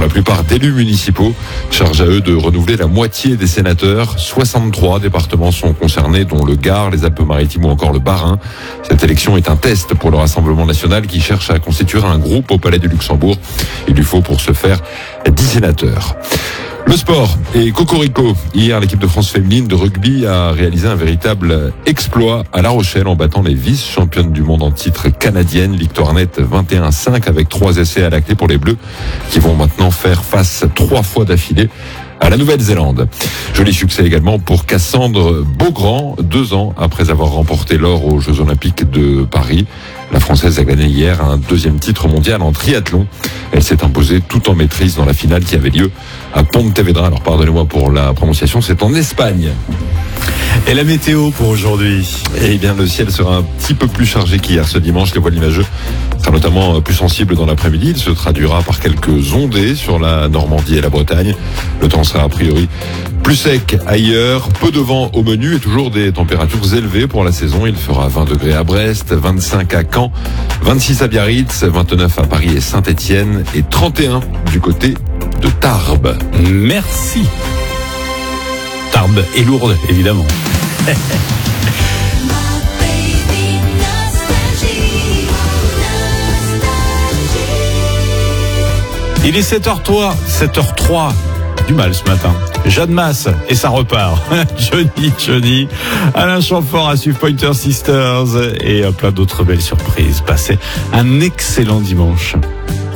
la plupart d'élus municipaux. Charge à eux de renouveler la moitié des sénateurs. 63 départements sont concernés, dont le Gard, les Alpes-Maritimes ou encore le Bas-Rhin. Cette élection est un test pour le Rassemblement national qui cherche à constituer un groupe au Palais du Luxembourg. Il lui faut pour ce faire 10 sénateurs. Le sport et Cocorico. Hier, l'équipe de France féminine de rugby a réalisé un véritable exploit à La Rochelle en battant les vice-championnes du monde en titre canadiennes. Victoire nette 21-5 avec 3 essais à la clé pour les Bleus qui vont maintenant faire face 3 fois d'affilée à la Nouvelle-Zélande. Joli succès également pour Cassandre Beaugrand, 2 ans après avoir remporté l'or aux Jeux Olympiques de Paris. La Française a gagné hier un 2e titre mondial en triathlon. Elle s'est imposée tout en maîtrise dans la finale qui avait lieu à Pontevedra. Alors pardonnez-moi pour la prononciation, c'est en Espagne. Et la météo pour aujourd'hui? Eh bien, le ciel sera un petit peu plus chargé qu'hier ce dimanche. Les voiles nuageux sera notamment plus sensible dans l'après-midi. Il se traduira par quelques ondées sur la Normandie et la Bretagne. Le temps sera a priori plus sec ailleurs. Peu de vent au menu et toujours des températures élevées pour la saison. Il fera 20 degrés à Brest, 25 à Caen, 26 à Biarritz, 29 à Paris et Saint-Étienne et 31 du côté de Tarbes. Merci. Tarbes et Lourdes, évidemment. Il est 7h03 du mal ce matin. Jeanne Masse et ça repart. Johnny, Alain Chamfort à suivre Pointer Sisters et plein d'autres belles surprises. Passez un excellent dimanche.